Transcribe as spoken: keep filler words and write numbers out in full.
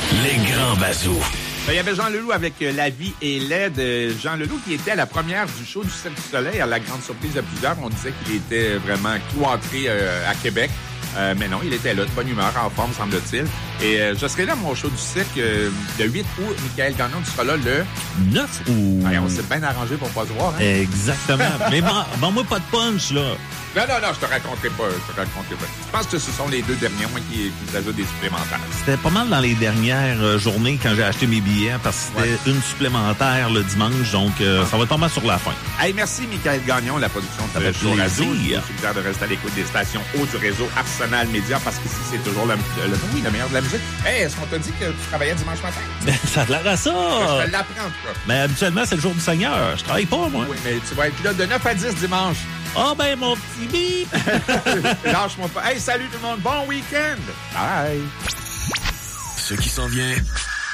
Les grands bazous. Il y avait Jean Leloup avec euh, La vie est laide. Euh, Jean Leloup qui était à la première du show du Cirque du Soleil, à la grande surprise de plusieurs. On disait qu'il était vraiment cloîtré euh, à Québec. Euh, mais non, il était là, de bonne humeur, en forme, semble-t-il. Et euh, je serai là à mon show du cirque euh, le huit août. Michael Gagnon, tu seras là le neuf août. Ouais, on s'est bien arrangé pour pas se voir. Hein? Exactement. Mais vends-moi pas de punch, là. Non, non, non, je te raconterai pas. Je te raconterai pas. Je pense que ce sont les deux derniers, moi, qui, qui ajoutent des supplémentaires. C'était pas mal dans les dernières journées quand j'ai acheté mes billets parce que c'était ouais. une supplémentaire le dimanche, donc euh, ah. ça va tomber sur la fin. Hey, merci, Michael Gagnon, la production de ce show radio. Je vous suggère de rester à l'écoute des stations hautes du réseau Arsenal Média parce qu'ici, c'est toujours le, le, le, oui, le meilleur de la musique. Hey, est-ce qu'on t'a dit que tu travaillais dimanche matin? Ben, ça a l'air à ça. Je te l'apprends, quoi. Mais habituellement, c'est le jour du Seigneur. Je travaille pas, moi. Oui, mais tu vas être là de neuf à dix dimanche. Ah oh, ben, mon petit bip! Lâche-moi pas. Hey, salut tout le monde. Bon week-end. Bye. Ce qui s'en vient